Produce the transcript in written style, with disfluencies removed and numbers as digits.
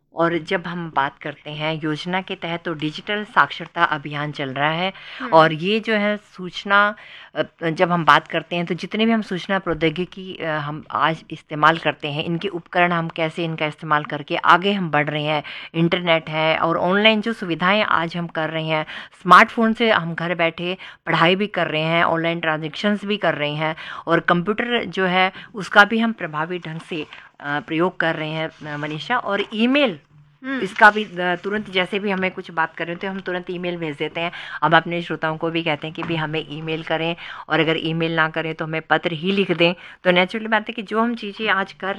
और जब हम बात करते हैं योजना के तहत तो डिजिटल साक्षरता अभियान चल रहा है। हुँ। और ये जो है सूचना जब हम बात करते हैं तो जितने भी हम सूचना प्रौद्योगिकी हम आज इस्तेमाल करते हैं, इनके उपकरण हम कैसे इनका इस्तेमाल करके आगे हम बढ़ रहे हैं। इंटरनेट है और ऑनलाइन जो सुविधाएं आज हम कर रहे हैं, स्मार्टफोन से हम घर बैठे पढ़ाई भी कर रहे हैं, ऑनलाइन ट्रांजेक्शन्स भी कर रहे हैं। और कंप्यूटर जो है उसका भी हम प्रभावी ढंग से प्रयोग कर रहे हैं मनीषा। और ईमेल हुँ। इसका भी तुरंत जैसे भी हमें कुछ बात करें तो हम तुरंत ईमेल भेज देते हैं। हम अपने श्रोताओं को भी कहते हैं कि भी हमें ईमेल करें, और अगर ईमेल ना करें तो हमें पत्र ही लिख दें। तो नेचुरली बात है कि जो हम चीज़ें आज कर